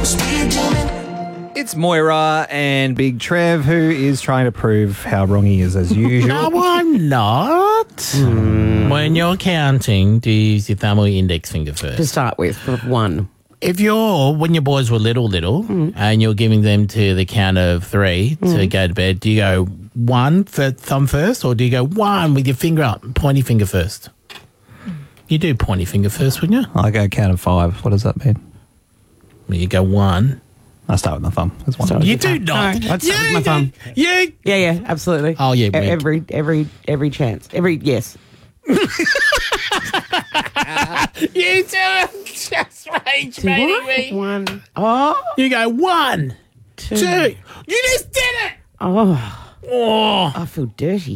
It's Moira and Big Trev, who is trying to prove how wrong he is as usual. No, I'm not. When you're counting, do you use your thumb or your index finger first? To start with, for one. When your boys were little, and you're giving them to the count of 3 to go to bed, do you go 1 for thumb first, or do you go 1 with your finger up, pointy finger first? You do pointy finger first, wouldn't you? I go count of 5. What does that mean? Well, you go 1. I start with my thumb. That's one. Start You with your do thumb. not. No, I'd start with my thumb. Yeah, absolutely. Oh, yeah, weird. Every chance. Yes. You two just rage me. 1. Oh. You go 1, 2. You just did it. Oh. I feel dirty.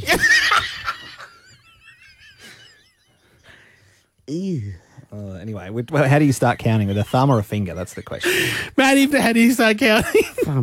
Ew. Anyway, how do you start counting? With a thumb or a finger? That's the question. Maddie, how do you start counting?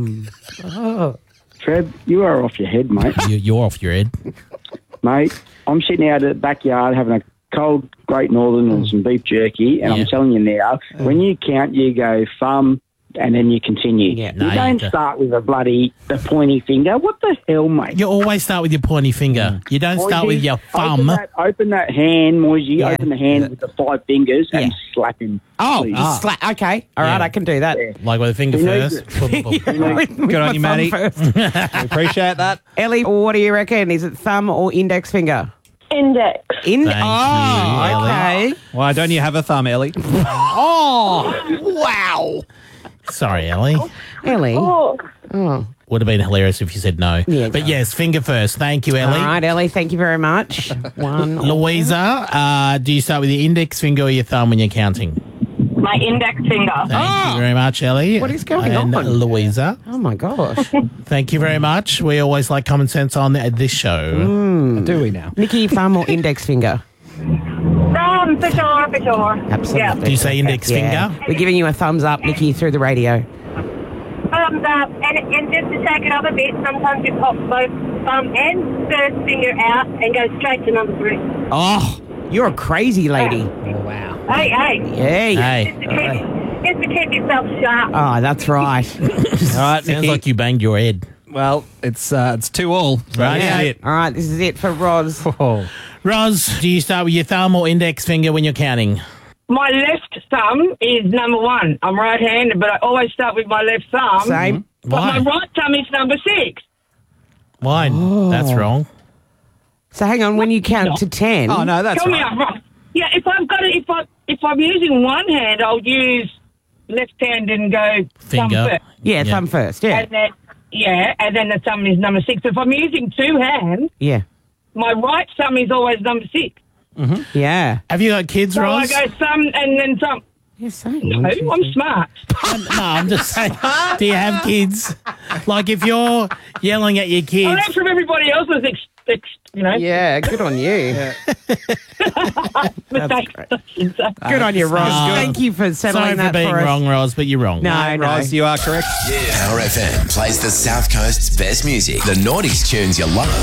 Trev, you are off your head, mate. You're off your head. Mate, I'm sitting out at the backyard having a cold Great Northern and some beef jerky, and I'm telling you now, when you count, you go thumb, and then you continue. Yeah, you don't start with the pointy finger. What the hell, mate? You always start with your pointy finger. You don't start with your thumb. Open that hand, Moisey. Yeah. Open the hand with the 5 fingers and slap him. Oh, slap. Okay. All right, I can do that. Yeah. Like with a finger first. Good on you, Maddie. We appreciate that. Ellie, what do you reckon? Is it thumb or index finger? Index. Thank you, Ellie. Okay. Why don't you have a thumb, Ellie? Wow. Sorry, Ellie. Ellie. Oh, Would have been hilarious if you said no. Yeah, but yes, finger first. Thank you, Ellie. All right, Ellie, thank you very much. 1. Louisa, do you start with your index finger or your thumb when you're counting? my index finger. Thank you very much, Ellie. What is going and on? Louisa. Oh, my gosh. Thank you very much. We always like common sense on this show. Do we now? Nikki, thumb or index finger? For sure. Absolutely. Yeah. Do you say index finger? We're giving you a thumbs up, Nikki, through the radio. Thumbs up. And just to take it up a bit, sometimes you pop both thumb and first finger out and go straight to number 3. Oh, you're a crazy lady. Wow. Hey. Hey. Just to keep yourself sharp. Oh, that's right. All right, Sounds Nikki. like you banged your head. Well, it's 2-all. Right. This is it. All right, this is it for Roz. Oh. Roz, do you start with your thumb or index finger when you're counting? My left thumb is number 1. I'm right-handed, but I always start with my left thumb. Same. But Why? my right thumb is number 6. Why? That's wrong. So hang on, when you count to 10. Oh, no, that's Tell me right. I'm wrong. Yeah, if I'm using one hand, I'll use left hand and go thumb Finger. first. Yeah, thumb first. Yeah. And then the thumb is number 6. If I'm using 2 hands, Yeah. my right thumb is always number 6. Yeah. Have you got kids, So Roz? I go thumb and then thumb. Yeah, same. No, I'm smart. No, I'm just saying. Do you have kids? Like, if you're yelling at your I kids, learned from everybody else's, Yeah, good on you. mistakes. Good on you, Roz. Thank you for settling sorry for that being for us. wrong, Roz, but you're wrong. No. Roz, you are correct. Power FM plays the South Coast's best music, the noughties tunes you love.